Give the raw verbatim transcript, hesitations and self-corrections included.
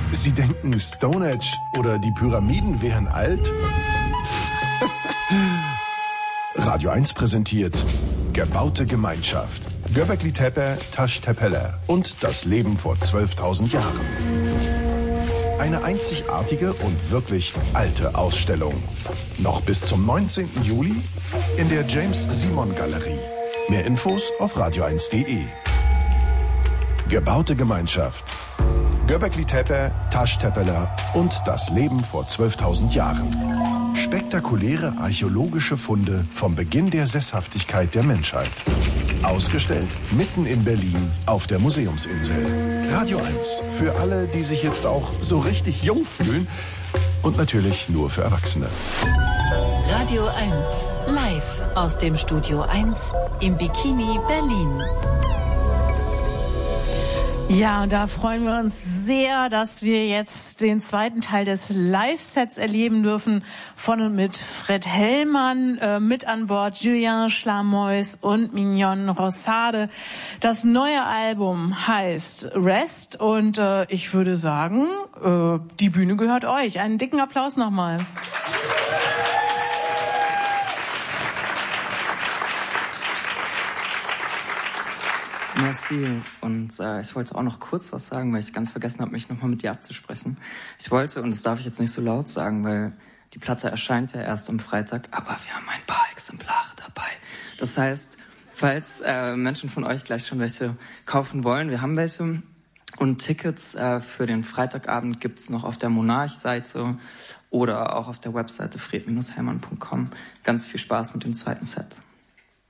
Sie denken, Stonehenge oder die Pyramiden wären alt? Radio eins präsentiert Gebaute Gemeinschaft. Göbekli Tepe, Taş Tepeler und das Leben vor zwölftausend Jahren. Eine einzigartige und wirklich alte Ausstellung. Noch bis zum neunzehnten Juli in der James-Simon-Galerie. Mehr Infos auf radio eins punkt de. Gebaute Gemeinschaft. Göbekli Tepe, Taş Tepeler und das Leben vor zwölftausend Jahren. Spektakuläre archäologische Funde vom Beginn der Sesshaftigkeit der Menschheit. Ausgestellt mitten in Berlin auf der Museumsinsel. Radio eins für alle, die sich jetzt auch so richtig jung fühlen. Und natürlich nur für Erwachsene. Radio eins, live aus dem Studio eins im Bikini Berlin. Ja, und da freuen wir uns sehr, dass wir jetzt den zweiten Teil des Live-Sets erleben dürfen von und mit Fred Hellmann, äh, mit an Bord Julien Schlamois und Mignon Rossade. Das neue Album heißt Rest und äh, ich würde sagen, äh, die Bühne gehört euch. Einen dicken Applaus nochmal. Merci. Und äh, ich wollte auch noch kurz was sagen, weil ich ganz vergessen habe, mich nochmal mit dir abzusprechen. Ich wollte, und das darf ich jetzt nicht so laut sagen, weil die Platte erscheint ja erst am Freitag, aber wir haben ein paar Exemplare dabei. Das heißt, falls äh, Menschen von euch gleich schon welche kaufen wollen, wir haben welche. Und Tickets äh, für den Freitagabend gibt's noch auf der Monarch-Seite oder auch auf der Webseite fred Bindestrich hellmann punkt com. Ganz viel Spaß mit dem zweiten Set.